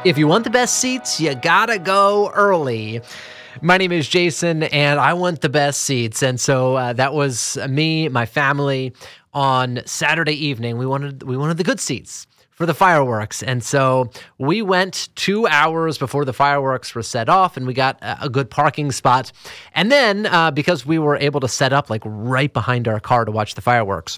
If you want the best seats, you gotta go early. My name is Jason, and I want the best seats. And so that was me, my family, on Saturday evening. We wanted the good seats for the fireworks. And so we went 2 hours before the fireworks were set off, and we got a good parking spot. And then because we were able to set up like right behind our car to watch the fireworks,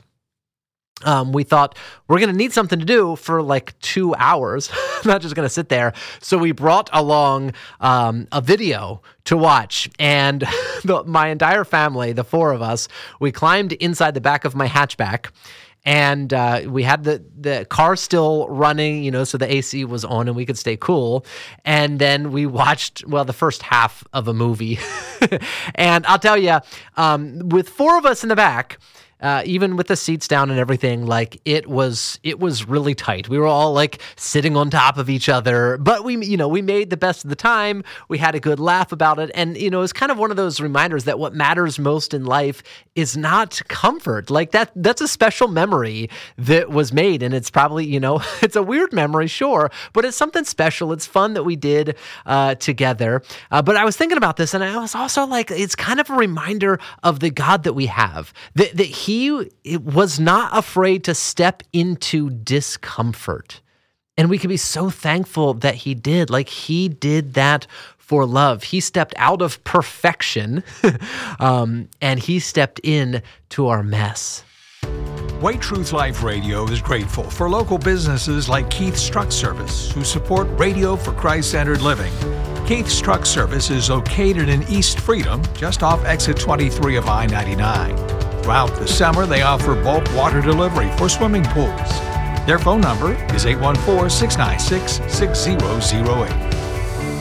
we thought we're going to need something to do for like 2 hours, not just going to sit there. So we brought along a video to watch, and my entire family, the four of us, we climbed inside the back of my hatchback, and we had the car still running, so the AC was on and we could stay cool. And then we watched, the first half of a movie. And I'll tell you, with four of us in the back, even with the seats down and everything, like it was really tight. We were all like sitting on top of each other, but we made the best of the time. We had a good laugh about it. And, it's kind of one of those reminders that what matters most in life is not comfort. Like that's a special memory that was made. And it's probably, it's a weird memory, sure, but it's something special. It's fun that we did together. But I was thinking about this, and I was also like, it's kind of a reminder of the God that we have, that He was not afraid to step into discomfort. And we can be so thankful that He did. Like He did that for love. He stepped out of perfection and He stepped in to our mess. White Truth Life Radio is grateful for local businesses like Keith's Truck Service, who support Radio for Christ-Centered Living. Keith's Truck Service is located in East Freedom, just off exit 23 of I-99. Throughout the summer, they offer bulk water delivery for swimming pools. Their phone number is 814-696-6008.